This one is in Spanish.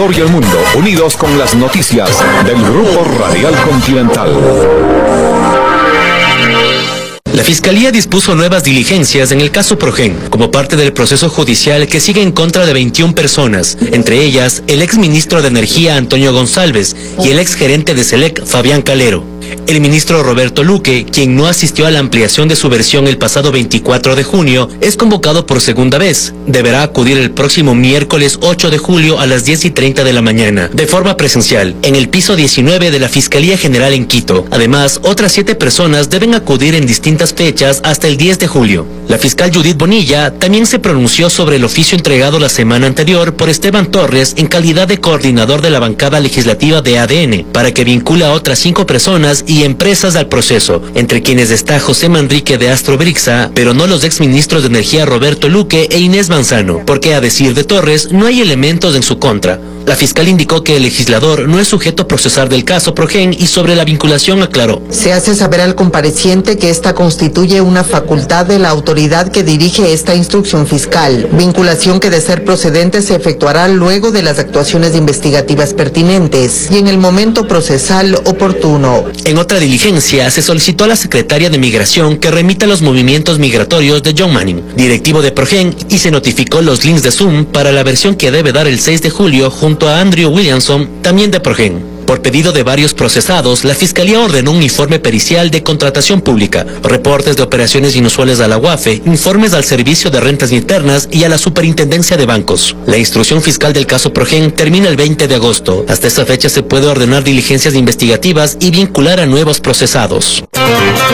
Ecuador y el mundo, unidos con las noticias del Grupo Radial Continental. La Fiscalía dispuso nuevas diligencias en el caso Progen, como parte del proceso judicial que sigue en contra de 21 personas, entre ellas el exministro de Energía Antonio González y el exgerente de SELEC Fabián Calero. El ministro Roberto Luque, quien no asistió a la ampliación de su versión el pasado 24 de junio, es convocado por segunda vez. Deberá acudir el próximo miércoles 8 de julio a las 10:30 de la mañana, de forma presencial, en el piso 19 de la Fiscalía General en Quito. Además, otras 7 personas deben acudir en distintas fechas hasta el 10 de julio. La fiscal Judith Bonilla también se pronunció sobre el oficio entregado la semana anterior por Esteban Torres en calidad de coordinador de la bancada legislativa de ADN, para que vincula a otras 5 personas y empresas al proceso, entre quienes está José Manrique de Astro Brixa, pero no los exministros de Energía Roberto Luque e Inés Manzano, porque a decir de Torres no hay elementos en su contra. La fiscal indicó que el legislador no es sujeto a procesar del caso Progen y sobre la vinculación aclaró: se hace saber al compareciente que esta constituye una facultad de la autoridad que dirige esta instrucción fiscal, vinculación que de ser procedente se efectuará luego de las actuaciones investigativas pertinentes y en el momento procesal oportuno. En otra diligencia, se solicitó a la secretaria de Migración que remita los movimientos migratorios de John Manning, directivo de Progen, y se notificó los links de Zoom para la versión que debe dar el 6 de julio junto a Andrew Williamson, también de Progen. Por pedido de varios procesados, la Fiscalía ordenó un informe pericial de contratación pública, reportes de operaciones inusuales a la UAFE, informes al Servicio de Rentas Internas y a la Superintendencia de Bancos. La instrucción fiscal del caso Progen termina el 20 de agosto. Hasta esa fecha se puede ordenar diligencias investigativas y vincular a nuevos procesados.